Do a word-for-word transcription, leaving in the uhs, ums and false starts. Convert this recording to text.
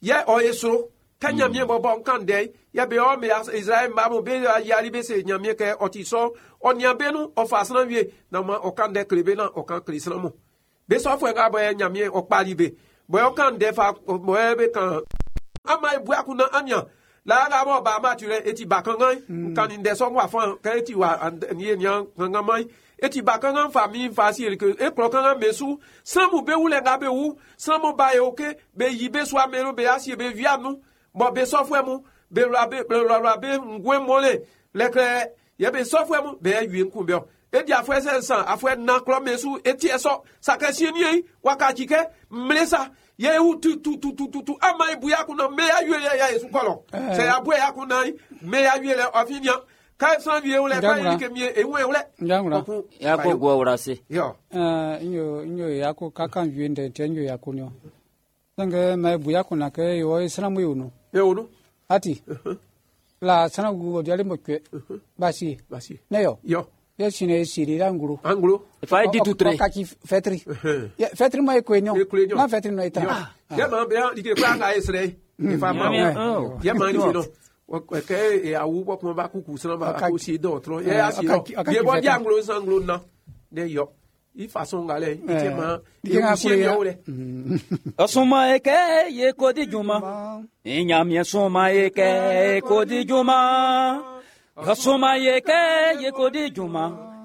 ye oyesro kanya mie bobo nkande ye be o me Israel ba mo be yari be se nyamie ke otiso oniabe nu ofasna wie na ma okande klebe na okan krisna mo be so fo nga bo nyamie okpali be bo okande fa bo be kan ama ibu akuna anya la ga mo ba ma tire eti bakangan kan inde so wa fa ka eti wa nie nya nganga mai eti bakangan famille facile que e klokan mesu samu be wule nga be wu samu ba e oke be yibe so amero be asie be via nu bo be so fo mu be rabe be rabe ngwe mole le ke ye be so fo mu be yue nku be edi afo ese san afo na klo mesu eti eso sakasie ni wakati ke mlesa ye hu tu tu tu tu tu tu ama ibu ya kuna me ya yue ya yesu kolo se ya bu ya kuna me ya yue le ofinia ka san vie ule ka ni ke mie e we ule njangura ya ko go urase yo eh inyo inyo yako kaka yue nde tenyo yako nyo sange mai bu ya kuna ke yo islamu yuno yo ati la sana gu diale mokwe basi basi ne yo yo ye sine siri ranguru anglo fa di tutre ka ki fetri ye fetri mai ko enyo na fetri no ita ye ma be di ke kwa nga esre e fa ma ye ma ni no ke e awu bo ko ba kuku sana ba ko si do tro ye asi no ye bo di anglo sanglo na de yo i façon gale ite ma ye si yo le asoma eke ye ko di juma enyamye soma eke ko di juma asoma eke ye ko di juma